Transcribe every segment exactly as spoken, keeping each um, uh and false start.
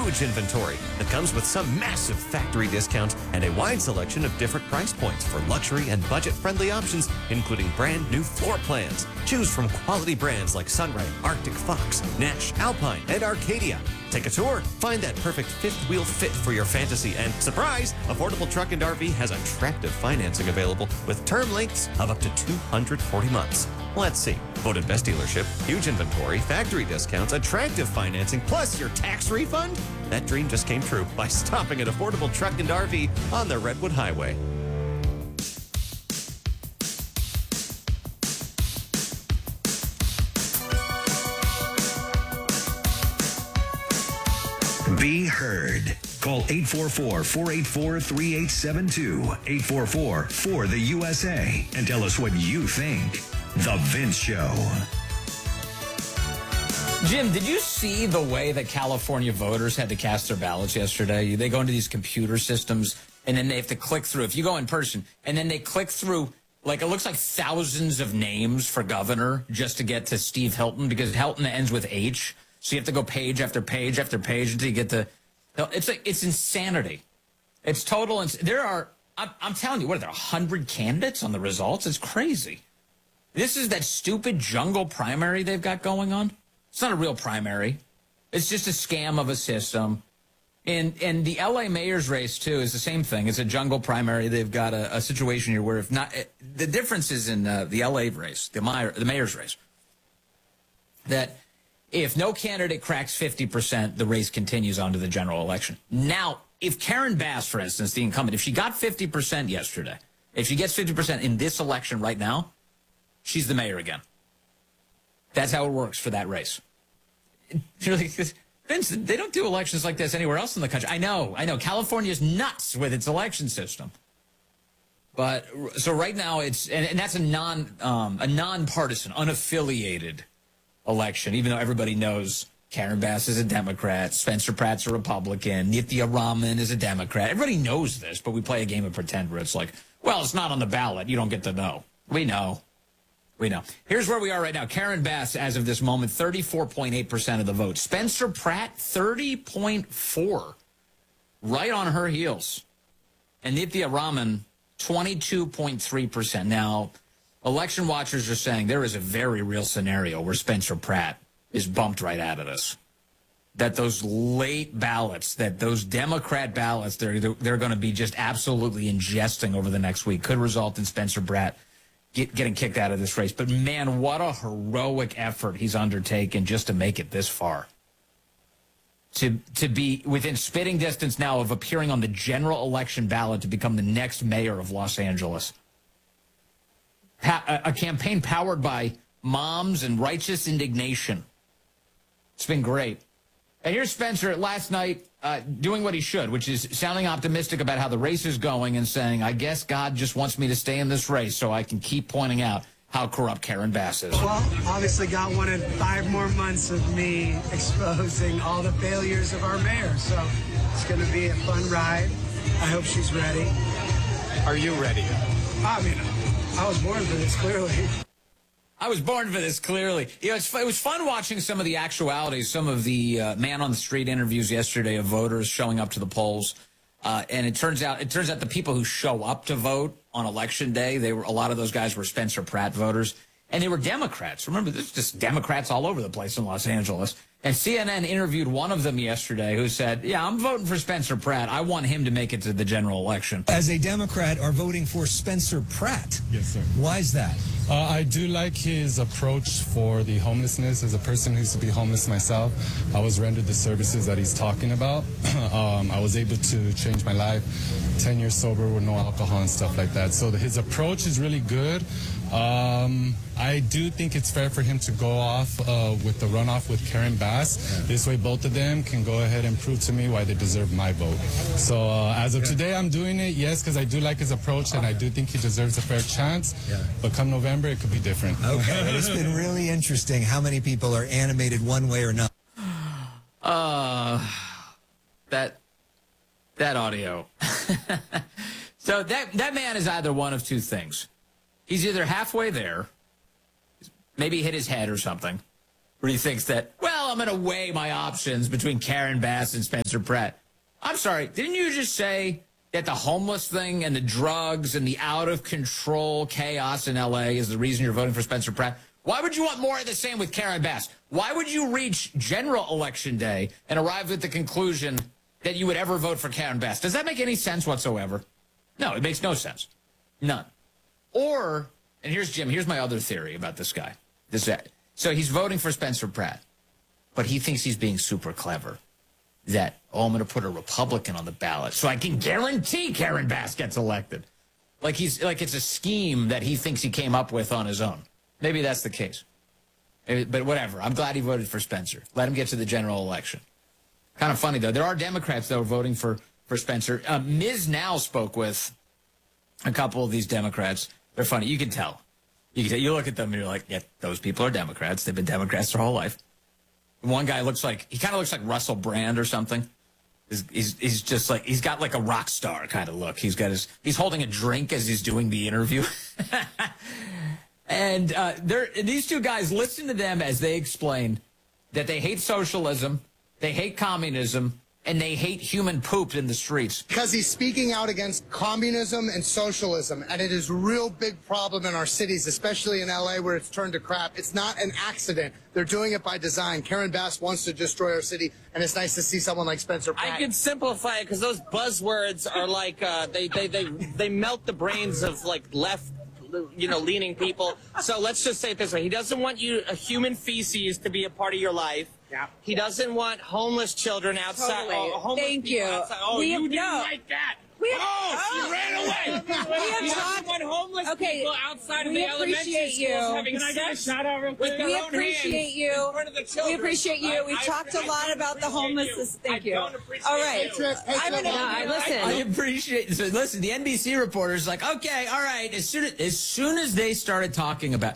huge inventory that comes with some massive factory discounts and a wide selection of different price points for luxury and budget-friendly options, including brand new floor plans. Choose from quality brands like Sunray, Arctic Fox, Nash, Alpine, and Arcadia. Take a tour, find that perfect fifth wheel fit for your fantasy, and surprise, Affordable Truck and R V has attractive financing available with term lengths of up to two hundred forty months. Let's see. Voted best dealership, huge inventory, factory discounts, attractive financing, plus your tax refund? That dream just came true by stopping at Affordable Truck and R V on the Redwood Highway. Be heard. Call eight four four, four eight four, three eight seven two, eight four four, four the U S A, and tell us what you think. The Vince Show. Jim, did you see the way that California voters had to cast their ballots yesterday? They go into these computer systems, and then they have to click through. If you go in person, and then they click through, like, it looks like thousands of names for governor just to get to Steve Hilton, because Hilton ends with H. So you have to go page after page after page until you get to... It's like, it's insanity. It's total... Ins- there are... I'm, I'm telling you, what are there, one hundred candidates on the results? It's crazy. This is that stupid jungle primary they've got going on. It's not a real primary. It's just a scam of a system. And and the L A mayor's race, too, is the same thing. It's a jungle primary. They've got a, a situation here where if not... The difference is in uh, the L A race, the, mayor, the mayor's race, that if no candidate cracks fifty percent, the race continues on to the general election. Now, if Karen Bass, for instance, the incumbent, if she got fifty percent yesterday, if she gets fifty percent in this election right now, she's the mayor again. That's how it works for that race. Vince, they don't do elections like this anywhere else in the country. I know, I know. California's nuts with its election system. But so right now it's, and, and that's a non, um, a nonpartisan, unaffiliated election, even though everybody knows Karen Bass is a Democrat, Spencer Pratt's a Republican, Nithya Raman is a Democrat. Everybody knows this, but we play a game of pretend where it's like, well, it's not on the ballot. You don't get to know. We know. We know. Here's where we are right now. Karen Bass, as of this moment, thirty-four point eight percent of the vote. Spencer Pratt, thirty point four, right on her heels. And Nithya Raman, twenty-two point three percent. Now, election watchers are saying there is a very real scenario where Spencer Pratt is bumped right out of this. That those late ballots, that those Democrat ballots, they're, they're going to be just absolutely ingesting over the next week, could result in Spencer Pratt get, getting kicked out of this race. But, man, what a heroic effort he's undertaken just to make it this far. To, to be within spitting distance now of appearing on the general election ballot to become the next mayor of Los Angeles. A campaign powered by moms and righteous indignation. It's been great. And here's Spencer last night uh, doing what he should, which is sounding optimistic about how the race is going and saying, I guess God just wants me to stay in this race so I can keep pointing out how corrupt Karen Bass is. Well, obviously God wanted five more months of me exposing all the failures of our mayor. So it's going to be a fun ride. I hope she's ready. Are you ready? I mean, I was born for this, clearly. I was born for this, clearly. You know, it's, it was fun watching some of the actualities, some of the uh, man-on-the-street interviews yesterday of voters showing up to the polls. Uh, and it turns out it turns out the people who show up to vote on Election Day, they were a lot of those guys were Spencer Pratt voters. And they were Democrats. Remember, there's just Democrats all over the place in Los Angeles. And C N N interviewed one of them yesterday who said, yeah, I'm voting for Spencer Pratt. I want him to make it to the general election. As a Democrat, are voting for Spencer Pratt. Yes, sir. Why is that? Uh, I do like his approach for the homelessness. As a person who used to be homeless myself, I was rendered the services that he's talking about. um, I was able to change my life, ten years sober with no alcohol and stuff like that. So the, his approach is really good. Um, I do think it's fair for him to go off uh, with the runoff with Karen Bass. Yeah. This way both of them can go ahead and prove to me why they deserve my vote. So uh, as of yeah. today, I'm doing it, yes, because I do like his approach and I do think he deserves a fair chance. Yeah. But come November, it could be different. Okay, it's been really interesting how many people are animated one way or another. Uh, that, that audio. So that, that man is either one of two things. He's either halfway there, maybe hit his head or something, where he thinks that, well, I'm going to weigh my options between Karen Bass and Spencer Pratt. I'm sorry, didn't you just say that the homeless thing and the drugs and the out-of-control chaos in L A is the reason you're voting for Spencer Pratt? Why would you want more of the same with Karen Bass? Why would you reach general election day and arrive at the conclusion that you would ever vote for Karen Bass? Does that make any sense whatsoever? No, it makes no sense. None. Or, and here's Jim, here's my other theory about this guy. This So he's voting for Spencer Pratt, but he thinks he's being super clever. That, oh, I'm going to put a Republican on the ballot so I can guarantee Karen Bass gets elected. Like he's like it's a scheme that he thinks he came up with on his own. Maybe that's the case. Maybe, but whatever. I'm glad he voted for Spencer. Let him get to the general election. Kind of funny, though. There are Democrats, though, voting for, for Spencer. Uh, Miz Now spoke with a couple of these Democrats. They're funny. You can tell. You can tell. You look at them and you're like, yeah, those people are Democrats. They've been Democrats their whole life. One guy looks like, he kind of looks like Russell Brand or something. He's, he's, he's just like, he's got like a rock star kind of look. He's got his, he's holding a drink as he's doing the interview. And uh, they're, these two guys, listen to them as they explain that they hate socialism, they hate communism, and they hate human poop in the streets. Because he's speaking out against communism and socialism, and it is a real big problem in our cities, especially in L A where it's turned to crap. It's not an accident. They're doing it by design. Karen Bass wants to destroy our city, and it's nice to see someone like Spencer Pratt. I could simplify it because those buzzwords are like, uh, they, they, they, they melt the brains of like left, you know, leaning people. So let's just say it this way. He doesn't want you, a human feces, to be a part of your life. Yeah. He doesn't want homeless children outside. Totally. Oh, homeless Thank people you. Outside. Oh, we you have, didn't no. like that. We have, oh, oh, she ran away. We have he talked. want homeless Okay, people outside of we the elementary appreciate schools you. having Can I get a sex shout out real quick? with their We own appreciate hands you. in front of the We children. appreciate you. I, We've I, talked I, a lot I about the homelessness. You. Thank I you. Don't appreciate all right. You. I'm gonna no, listen. I appreciate. So listen, the N B C reporter's like, okay, all right. As soon as, as soon as they started talking about,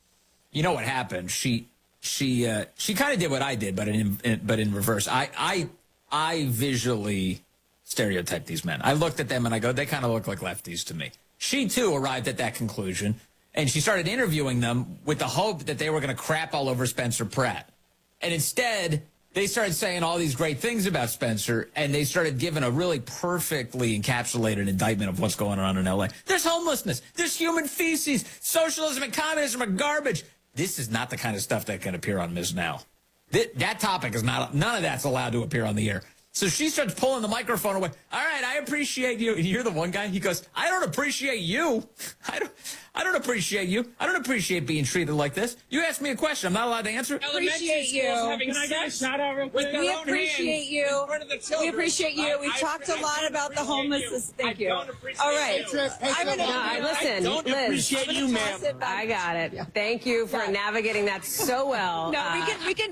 you know what happened? She she uh, she kind of did what I did, but in, in but in reverse. I I I visually stereotyped these men. I looked at them and I go, they kind of look like lefties to me. She too arrived at that conclusion, and she started interviewing them with the hope that they were going to crap all over Spencer Pratt. And instead, they started saying all these great things about Spencer, and they started giving a really perfectly encapsulated indictment of what's going on in L A. There's homelessness. There's human feces. Socialism and communism are garbage. This is not the kind of stuff that can appear on Miz Now. That, that topic is not, none of that's allowed to appear on the air. So she starts pulling the microphone away. All right, I appreciate you. And you're the one guy. He goes, I don't appreciate you. I don't, I don't appreciate you. I don't appreciate being treated like this. You asked me a question. I'm not allowed to answer. Appreciate you. Can I get a shout out real quick? We appreciate you. We appreciate you. We've talked a lot about the homelessness. Thank you. All right. I'm gonna. No, listen, I don't Liz. appreciate you, ma'am. I got it. Thank you for navigating that so well. No, we Uh, can. We can.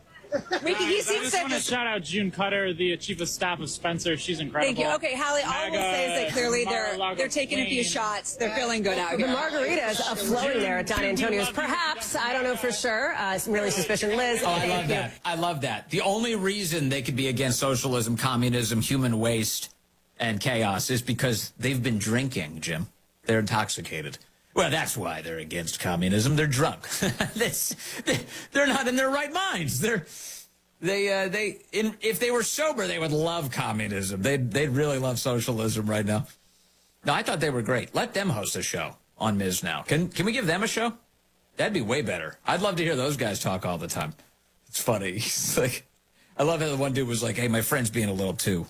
We can. He I seems just to. want to shout out June Cutter, the chief of staff of Spencer. She's incredible. Thank you. Okay, Hallie, all I will say is that clearly they're Mar-a-Lago they're taking a few Plain. shots. They're feeling good out The here. margaritas are flowing there at Don Antonio's. Perhaps, I don't know for sure. Uh, some really suspicion. Liz. Oh, I thank love you. that. I love that. The only reason they could be against socialism, communism, human waste, and chaos is because they've been drinking, Jim. They're intoxicated. Well, that's why they're against communism. They're drunk. This, they, they're not in their right minds. They're they uh, they in, if they were sober, they would love communism. They'd they'd really love socialism right now. No, I thought they were great. Let them host a show on Miz Now. Can can we give them a show? That'd be way better. I'd love to hear those guys talk all the time. It's funny. It's like, I love how the one dude was like, "Hey, my friend's being a little too,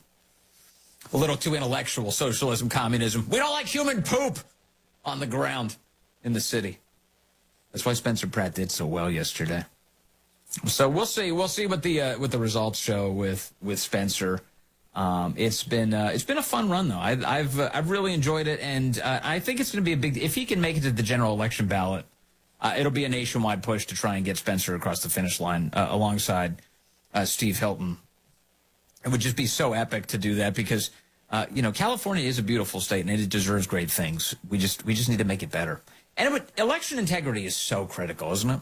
a little too intellectual. Socialism, communism. We don't like human poop on the ground in the city." That's why Spencer Pratt did so well yesterday. So we'll see. We'll see what the uh, what the results show with with Spencer. Um, it's been uh, it's been a fun run though. I, I've uh, I've really enjoyed it, and uh, I think it's going to be a big. If he can make it to the general election ballot, uh, it'll be a nationwide push to try and get Spencer across the finish line uh, alongside uh, Steve Hilton. It would just be so epic to do that because uh, you know California is a beautiful state and it deserves great things. We just we just need to make it better. And it would, election integrity is so critical, isn't it?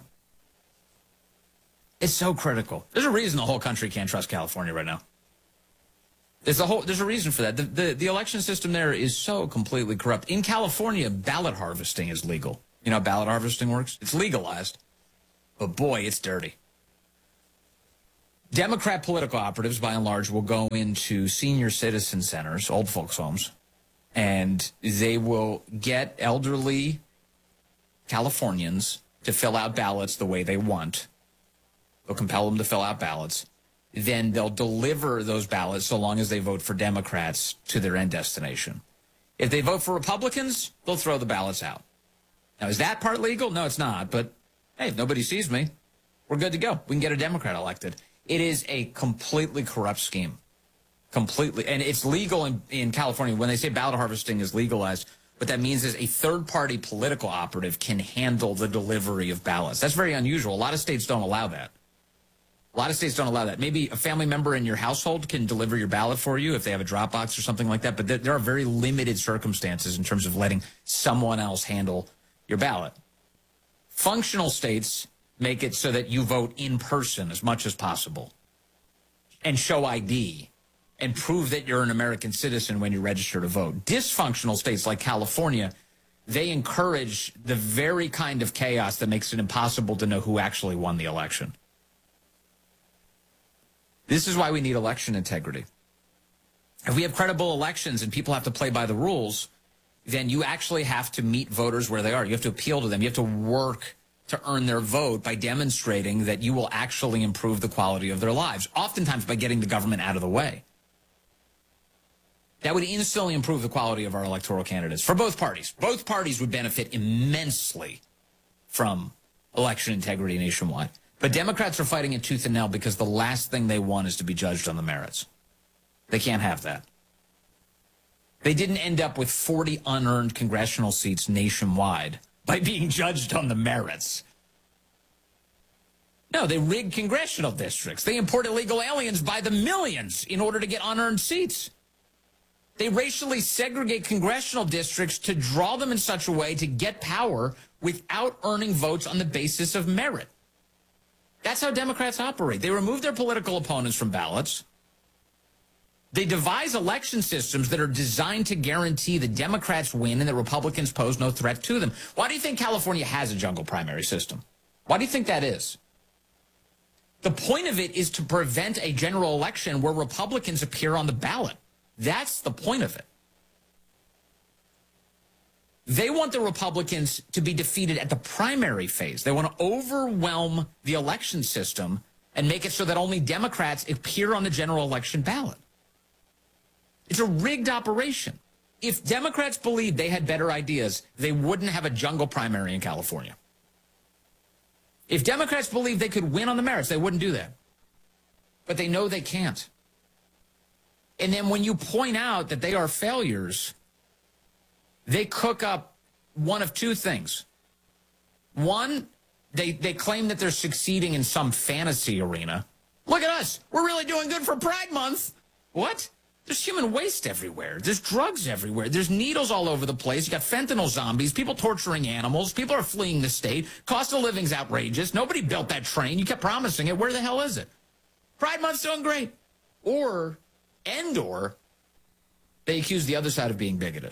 It's so critical. There's a reason the whole country can't trust California right now. There's a whole. There's a reason for that. The, the the election system there is so completely corrupt. In California, ballot harvesting is legal. You know how ballot harvesting works? It's legalized, but boy, it's dirty. Democrat political operatives, by and large, will go into senior citizen centers, old folks' homes, and they will get elderly Californians to fill out ballots the way they want. They'll compel them to fill out ballots. Then they'll deliver those ballots, so long as they vote for Democrats, to their end destination. If they vote for Republicans, they'll throw the ballots out. Now, is that part legal? No, it's not. But, hey, if nobody sees me, we're good to go. We can get a Democrat elected. It is a completely corrupt scheme. Completely. And it's legal in, in California. When they say ballot harvesting is legalized, what that means is a third-party political operative can handle the delivery of ballots. That's very unusual. A lot of states don't allow that. A lot of states don't allow that. Maybe a family member in your household can deliver your ballot for you if they have a drop box or something like that. But there, there are very limited circumstances in terms of letting someone else handle your ballot. Functional states make it so that you vote in person as much as possible and show I D and prove that you're an American citizen when you register to vote. Dysfunctional states like California, they encourage the very kind of chaos that makes it impossible to know who actually won the election. This is why we need election integrity. If we have credible elections and people have to play by the rules, then you actually have to meet voters where they are. You have to appeal to them. You have to work to earn their vote by demonstrating that you will actually improve the quality of their lives, oftentimes by getting the government out of the way. That would instantly improve the quality of our electoral candidates for both parties. Both parties would benefit immensely from election integrity nationwide. But Democrats are fighting it tooth and nail because the last thing they want is to be judged on the merits. They can't have that. They didn't end up with forty unearned congressional seats nationwide by being judged on the merits. No, they rigged congressional districts. They import illegal aliens by the millions in order to get unearned seats. They racially segregate congressional districts to draw them in such a way to get power without earning votes on the basis of merit. That's how Democrats operate. They remove their political opponents from ballots. They devise election systems that are designed to guarantee the Democrats win and the Republicans pose no threat to them. Why do you think California has a jungle primary system? Why do you think that is? The point of it is to prevent a general election where Republicans appear on the ballot. That's the point of it. They want the Republicans to be defeated at the primary phase. They want to overwhelm the election system and make it so that only Democrats appear on the general election ballot. It's a rigged operation. If Democrats believed they had better ideas, they wouldn't have a jungle primary in California. If Democrats believed they could win on the merits, they wouldn't do that. But they know they can't. And then when you point out that they are failures, they cook up one of two things. One, they, they claim that they're succeeding in some fantasy arena. Look at us. We're really doing good for Pride Month. What? There's human waste everywhere. There's drugs everywhere. There's needles all over the place. You got fentanyl zombies, people torturing animals. People are fleeing the state. Cost of living's outrageous. Nobody built that train. You kept promising it. Where the hell is it? Pride Month's doing great. Or, and or, they accuse the other side of being bigoted.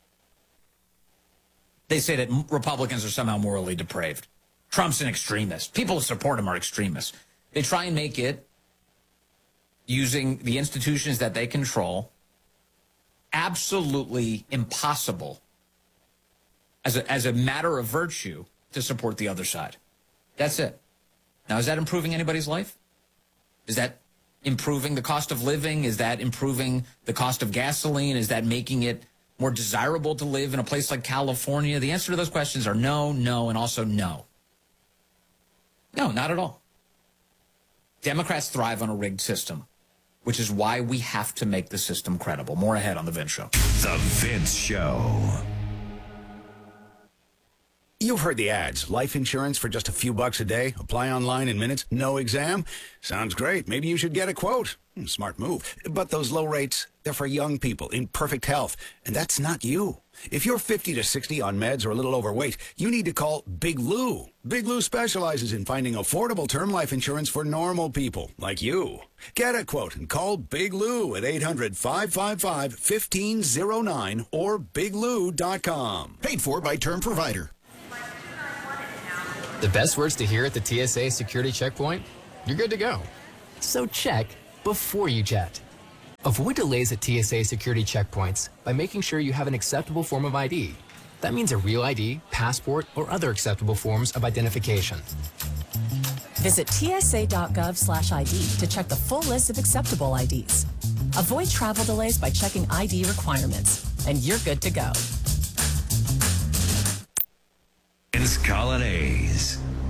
They say that Republicans are somehow morally depraved. Trump's an extremist. People who support him are extremists. They try and make it, using the institutions that they control, absolutely impossible as a, as a matter of virtue to support the other side. That's it. Now, is that improving anybody's life? Is that improving the cost of living? Is that improving the cost of gasoline? Is that making it more desirable to live in a place like California? The answer to those questions are no, no, and also no. No, not at all. Democrats thrive on a rigged system, which is why we have to make the system credible. More ahead on The Vince Show. The Vince Show. You've heard the ads. Life insurance for just a few bucks a day. Apply online in minutes. No exam. Sounds great. Maybe you should get a quote. Smart move. But those low rates, they're for young people in perfect health. And that's not you. If you're fifty to sixty on meds or a little overweight, you need to call Big Lou. Big Lou specializes in finding affordable term life insurance for normal people like you. Get a quote and call Big Lou at eight hundred, five five five, one five zero nine or big lou dot com. Paid for by Term Provider. The best words to hear at the T S A security checkpoint? You're good to go. So check before you jet. Avoid delays at T S A security checkpoints by making sure you have an acceptable form of I D. That means a real I D, passport, or other acceptable forms of identification. Visit T S A dot gov slash I D to check the full list of acceptable I Ds. Avoid travel delays by checking I D requirements, and you're good to go. Vince Colonnese.